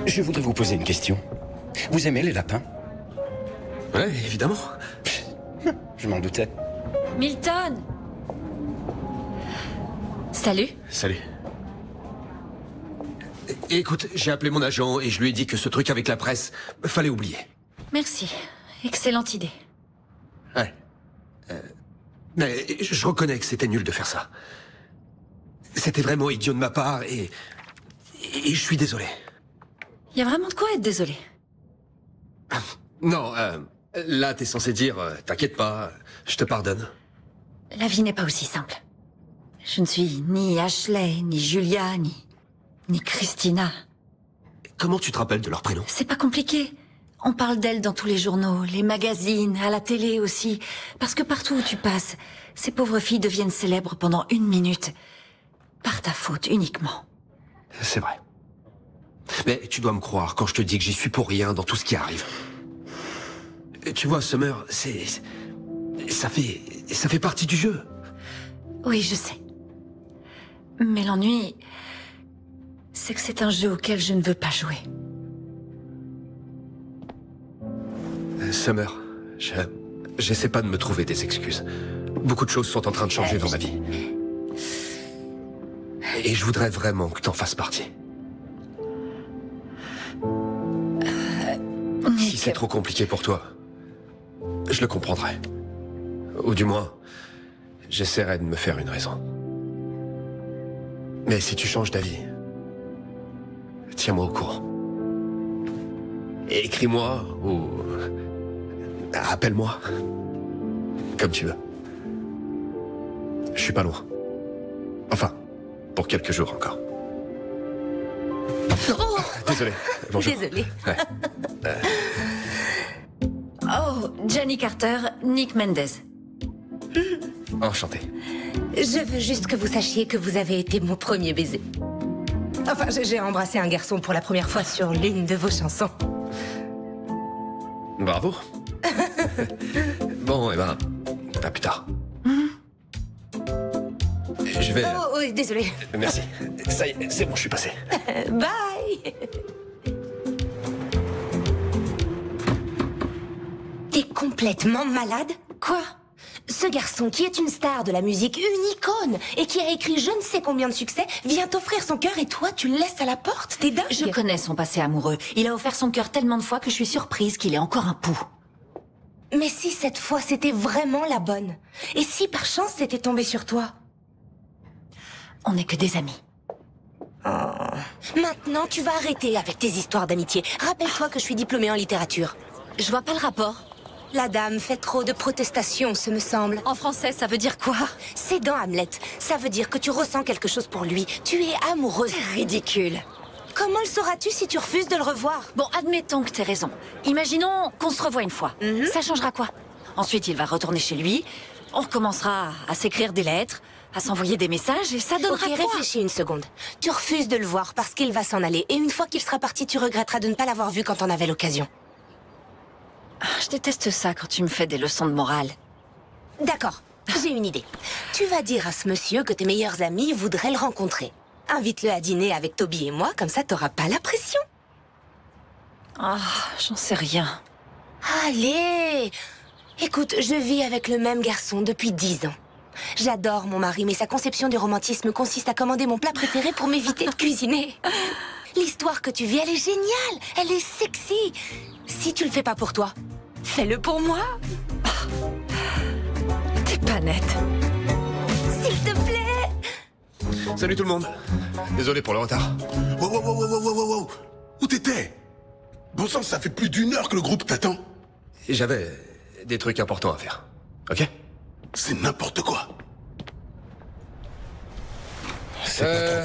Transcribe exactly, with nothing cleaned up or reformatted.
Je voudrais vous poser une question. Vous aimez les lapins? Ouais, évidemment. Je m'en doutais. Milton! Salut. Salut. É- Écoute, j'ai appelé mon agent et je lui ai dit que ce truc avec la presse, fallait oublier. Merci. Excellente idée. Ouais. Euh, mais je reconnais que c'était nul de faire ça. C'était vraiment idiot de ma part et... Et je suis désolé. Il y a vraiment de quoi être désolé. Non, euh, là t'es censé dire, euh, t'inquiète pas, je te pardonne. La vie n'est pas aussi simple. Je ne suis ni Ashley, ni Julia, ni... ni Christina. Comment tu te rappelles de leur prénom? C'est pas compliqué. On parle d'elle dans tous les journaux, les magazines, à la télé aussi. Parce que partout où tu passes, ces pauvres filles deviennent célèbres pendant une minute. Par ta faute uniquement. C'est vrai. Mais tu dois me croire quand je te dis que j'y suis pour rien dans tout ce qui arrive. Et tu vois, Summer, c'est... Ça fait... Ça fait partie du jeu. Oui, je sais. Mais l'ennui, c'est que c'est un jeu auquel je ne veux pas jouer. Summer, je... J'essaie pas de me trouver des excuses. Beaucoup de choses sont en train de changer Euh, dans ma vie. Et je voudrais vraiment que t'en fasses partie. Si Nick, c'est trop compliqué pour toi, je le comprendrai. Ou du moins, j'essaierai de me faire une raison. Mais si tu changes d'avis, tiens-moi au courant. Et écris-moi ou... appelle-moi. Comme tu veux. Je suis pas loin. Enfin, pour quelques jours encore. Oh, Désolé. Bonjour. désolée. Ouais. Euh, Oh, Jenny Carter, Nick Mendez. enchanté. Je veux juste que vous sachiez que vous avez été mon premier baiser. Enfin, j'ai- j'ai embrassé un garçon pour la première fois sur l'une de vos chansons. Bravo. Bon, eh ben, à plus tard. Je vais... Oh, oui, désolé. Merci. Ça y est, c'est bon, je suis passé. Euh, Bye. T'es complètement malade? Quoi? Ce garçon, qui est une star de la musique, une icône, et qui a écrit je ne sais combien de succès, vient t'offrir son cœur et toi, tu le laisses à la porte? T'es dingue. Je connais son passé amoureux. Il a offert son cœur tellement de fois que je suis surprise qu'il ait encore un pouls. Mais si cette fois c'était vraiment la bonne? Et si par chance c'était tombé sur toi? On n'est que des amis. Maintenant, tu vas arrêter avec tes histoires d'amitié. Rappelle-toi que je suis diplômée en littérature. Je vois pas le rapport. La dame fait trop de protestations, ce me semble. En français, ça veut dire quoi? C'est dans Hamlet. Ça veut dire que tu ressens quelque chose pour lui. Tu es amoureuse. Ridicule. Comment le sauras-tu si tu refuses de le revoir? Bon, admettons que t'aies raison. Imaginons qu'on se revoie une fois. Mhm. Ça changera quoi? Ensuite, il va retourner chez lui. On recommencera à s'écrire des lettres, à s'envoyer des messages, et ça donnera Ok, quoi? réfléchis une seconde. Tu refuses de le voir parce qu'il va s'en aller. Et une fois qu'il sera parti, tu regretteras de ne pas l'avoir vu quand on avait l'occasion. Ah, je déteste ça quand tu me fais des leçons de morale. D'accord, j'ai une idée. Tu vas dire à ce monsieur que tes meilleurs amis voudraient le rencontrer. Invite-le à dîner avec Toby et moi, comme ça t'auras pas la pression. Ah, j'en sais rien. Allez! Écoute, je vis avec le même garçon depuis dix ans. J'adore mon mari, mais sa conception du romantisme consiste à commander mon plat préféré pour m'éviter de cuisiner. L'histoire que tu vis, elle est géniale, elle est sexy. Si tu le fais pas pour toi, fais-le pour moi. T'es pas nette. S'il te plaît. Salut tout le monde. Désolé pour le retard. Wow, wow, wow, wow, wow, wow, wow. Où t'étais? Bon sang, ça fait plus d'une heure que le groupe t'attend. J'avais des trucs importants à faire. Ok? C'est n'importe quoi. C'est pas trop